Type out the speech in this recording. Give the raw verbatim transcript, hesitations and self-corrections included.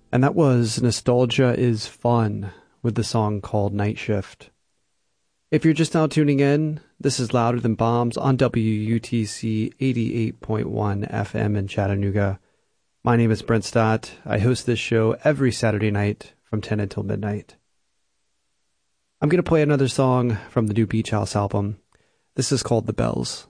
And that was Nostalgia is Fun with the song called Night Shift. If you're just now tuning in, this is Louder Than Bombs on W U T C eighty-eight point one F M in Chattanooga. My name is Brent Stott. I host this show every Saturday night from ten until midnight. I'm going to play another song from the new Beach House album. This is called The Bells.